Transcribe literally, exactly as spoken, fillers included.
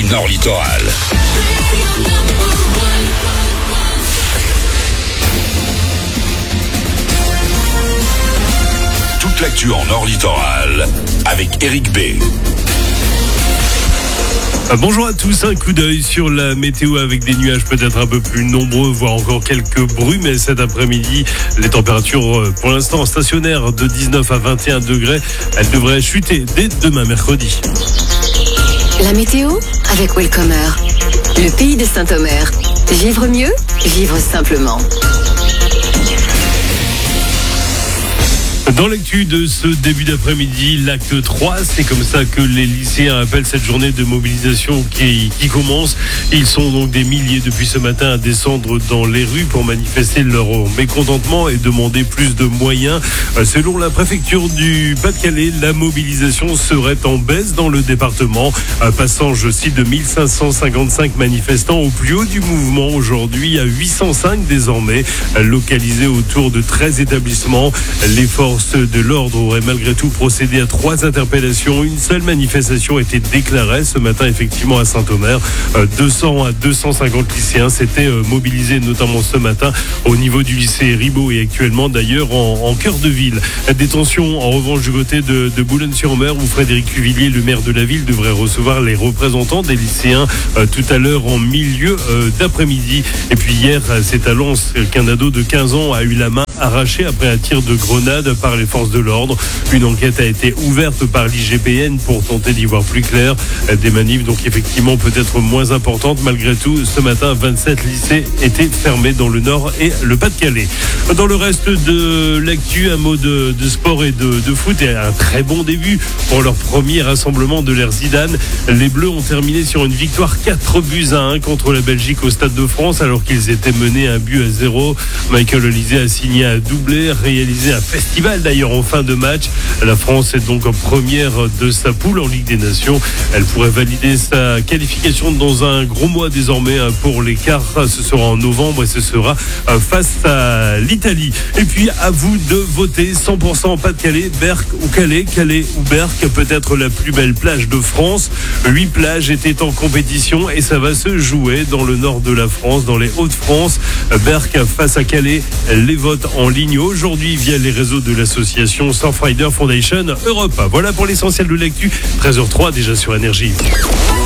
Nord Littoral. Toute l'actu en Nord Littoral avec Eric B. Bonjour à tous, un coup d'œil sur la météo avec des nuages peut-être un peu plus nombreux, voire encore quelques brumes. Mais cet après-midi, les températures pour l'instant stationnaires de dix-neuf à vingt et un degrés. Elles devraient chuter dès demain mercredi. La météo avec Welcomer, le pays de Saint-Omer. Vivre mieux, vivre simplement. Dans l'actu de ce début d'après-midi, l'acte trois, c'est comme ça que les lycéens appellent cette journée de mobilisation qui, qui commence. Ils sont donc des milliers depuis ce matin à descendre dans les rues pour manifester leur mécontentement et demander plus de moyens. Selon la préfecture du Pas-de-Calais, la mobilisation serait en baisse dans le département, passant, je cite, de mille cinq cent cinquante-cinq manifestants au plus haut du mouvement aujourd'hui à huit cent cinq désormais, localisés autour de treize établissements. Les forces de l'ordre aurait malgré tout procédé à trois interpellations. Une seule manifestation a été déclarée ce matin effectivement à Saint-Omer. deux cents à deux cent cinquante lycéens s'étaient mobilisés notamment ce matin au niveau du lycée Ribot et actuellement d'ailleurs en, en cœur de ville. Des tensions en revanche du côté de, de Boulogne-sur-Mer où Frédéric Cuvillier, le maire de la ville, devrait recevoir les représentants des lycéens euh, tout à l'heure en milieu euh, d'après-midi. Et puis hier, c'est à Lens qu'un ado de quinze ans a eu la main arrachée après un tir de grenade par les forces de l'ordre. Une enquête a été ouverte par l'I G P N pour tenter d'y voir plus clair. Des manifs donc effectivement peut-être moins importantes. Malgré tout, ce matin, vingt-sept lycées étaient fermés dans le Nord et le Pas-de-Calais. Dans le reste de l'actu, un mot de, de sport et de, de foot et un très bon début pour leur premier rassemblement de l'ère Zidane. Les Bleus ont terminé sur une victoire quatre buts à un contre la Belgique au Stade de France alors qu'ils étaient menés un but à zéro. Michael Olise a signé un doublé, réalisé un festival d'ailleurs en fin de match. La France est donc en première de sa poule en Ligue des Nations. Elle pourrait valider sa qualification dans un gros mois désormais pour les quarts. Ce sera en novembre et ce sera face à l'Italie. Et puis à vous de voter cent pour cent Pas-de-Calais, Berck ou Calais, Calais ou Berck, peut-être la plus belle plage de France. Huit plages étaient en compétition et ça va se jouer dans le nord de la France, dans les Hauts-de-France. Berck face à Calais, les votes en ligne aujourd'hui via les réseaux de l'association Surfrider Foundation Europe. Voilà pour l'essentiel de l'actu. treize heures zéro trois déjà sur Énergie.